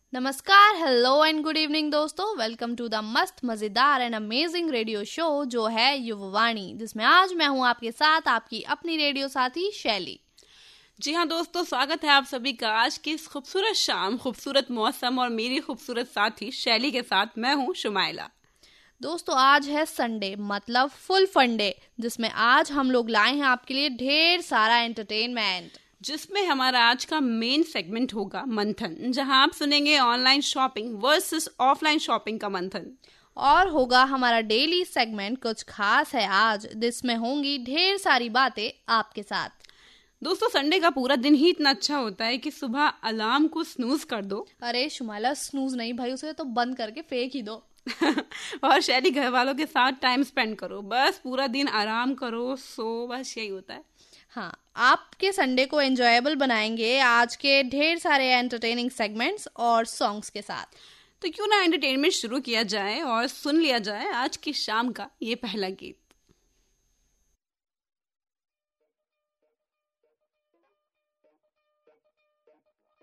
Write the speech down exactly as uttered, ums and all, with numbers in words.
नमस्कार, hello and good evening दोस्तों। Welcome to the मस्त मजेदार एंड अमेजिंग रेडियो शो जो है युववाणी, जिसमें आज मैं हूं आपके साथ आपकी अपनी रेडियो साथी शैली। जी हाँ दोस्तों, स्वागत है आप सभी का आज की इस खूबसूरत शाम, खूबसूरत मौसम और मेरी खूबसूरत साथी शैली के साथ मैं हूँ शुमाइला। दोस्तों आज है संडे, मतलब फुल फंडे, जिसमें आज हम लोग लाए हैं आपके लिए ढेर सारा एंटरटेनमेंट, जिसमें हमारा आज का मेन सेगमेंट होगा मंथन, जहां आप सुनेंगे online shopping versus offline shopping का मंथन। और होगा हमारा डेली सेगमेंट कुछ खास है आज, जिसमें होंगी ढेर सारी बातें आपके साथ। दोस्तों संडे का पूरा दिन ही इतना अच्छा होता है कि सुबह अलार्म को स्नूज कर दो। अरे शुमाइला, स्नूज नहीं भाई, उसे तो बंद करके फेंक ही दो। और शैली घर वालों के साथ टाइम स्पेंड करो, बस पूरा दिन आराम करो, सो बस यही होता है। हाँ, आपके संडे को एंजॉयबल बनाएंगे आज के ढेर सारे एंटरटेनिंग सेगमेंट्स और सॉन्ग्स के साथ। तो क्यों ना एंटरटेनमेंट शुरू किया जाए और सुन लिया जाए आज की शाम का ये पहला गीत।